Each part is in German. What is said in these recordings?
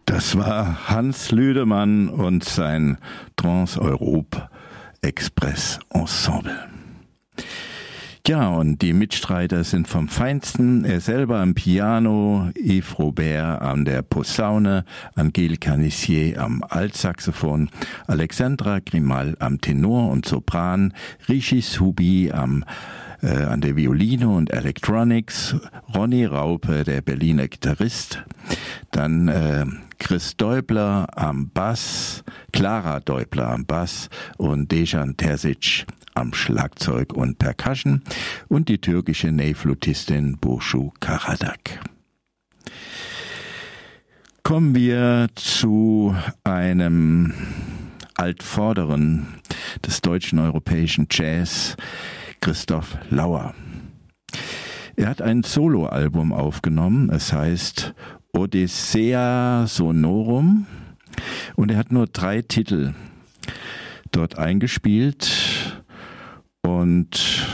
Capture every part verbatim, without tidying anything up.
Das war Hans Lüdemann und sein Trans-Europe Express Ensemble. Ja, und die Mitstreiter sind vom Feinsten. Er selber am Piano, Yves Robert an der Posaune, Angélique Carnissier am Altsaxophon, Alexandra Grimal am Tenor und Sopran, Rishi Subi am äh, an der Violine und Electronics, Ronny Raupe, der Berliner Gitarrist, dann äh, Chris Deubler am Bass, Clara Deubler am Bass und Dejan Terzic am Schlagzeug und Percussion und die türkische Ney-Flötistin Burcu Karadak. Kommen wir zu einem Altvorderen des deutschen europäischen Jazz, Christoph Lauer. Er hat ein Soloalbum aufgenommen, es heißt Odyssea Sonorum, und er hat nur drei Titel dort eingespielt. Und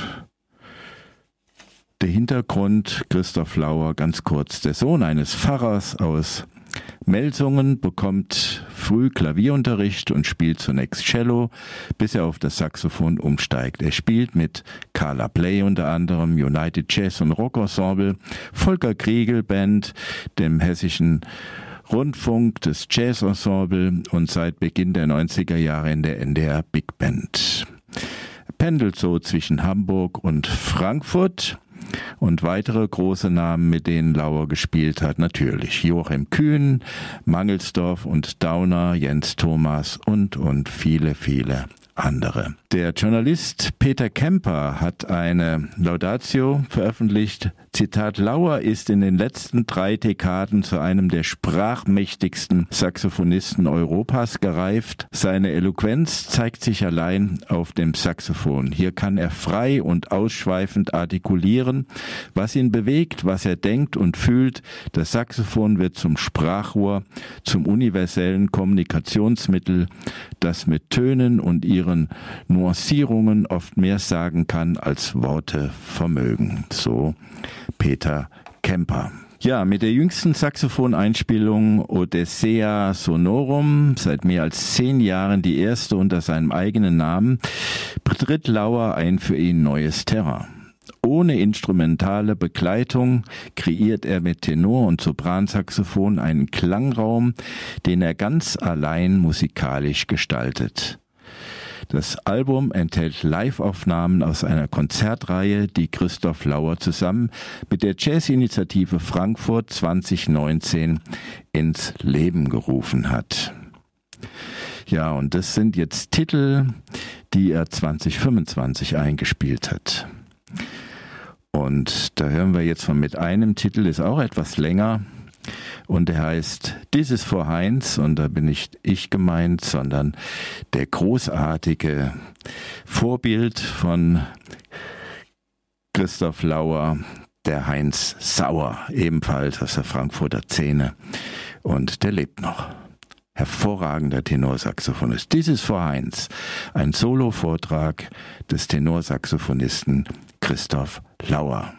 der Hintergrund, Christoph Lauer, ganz kurz: Der Sohn eines Pfarrers aus Melsungen bekommt früh Klavierunterricht und spielt zunächst Cello, bis er auf das Saxophon umsteigt. Er spielt mit Carla Bley unter anderem, United Jazz und Rock Ensemble, Volker Kriegel Band, dem hessischen Rundfunk, des Jazz Ensemble und seit Beginn der neunziger Jahre in der N D R Big Band. Er pendelt so zwischen Hamburg und Frankfurt. Und weitere große Namen, mit denen Lauer gespielt hat, natürlich Joachim Kühn, Mangelsdorf und Dauner, Jens Thomas und, und viele, viele andere. Der Journalist Peter Kemper hat eine Laudatio veröffentlicht. Zitat: Lauer ist in den letzten drei Dekaden zu einem der sprachmächtigsten Saxophonisten Europas gereift. Seine Eloquenz zeigt sich allein auf dem Saxophon. Hier kann er frei und ausschweifend artikulieren, was ihn bewegt, was er denkt und fühlt. Das Saxophon wird zum Sprachrohr, zum universellen Kommunikationsmittel, das mit Tönen und ihren Nuancierungen oft mehr sagen kann, als Worte vermögen. So Peter Kemper. Ja, mit der jüngsten Saxophoneinspielung Odyssea Sonorum, seit mehr als zehn Jahren die erste unter seinem eigenen Namen, betritt Lauer ein für ihn neues Terrain. Ohne instrumentale Begleitung kreiert er mit Tenor- und Sopransaxophon einen Klangraum, den er ganz allein musikalisch gestaltet. Das Album enthält Live-Aufnahmen aus einer Konzertreihe, die Christoph Lauer zusammen mit der Jazzinitiative Frankfurt zwanzig neunzehn ins Leben gerufen hat. Ja, und das sind jetzt Titel, die er zwanzig fünfundzwanzig eingespielt hat. Und da hören wir jetzt von mit einem Titel, ist auch etwas länger. Und der heißt This is for Heinz, und da bin nicht ich gemeint, sondern der großartige Vorbild von Christoph Lauer, der Heinz Sauer, ebenfalls aus der Frankfurter Szene, und der lebt noch. Hervorragender Tenorsaxophonist. This is for Heinz, ein Solo-Vortrag des Tenorsaxophonisten Christoph Lauer.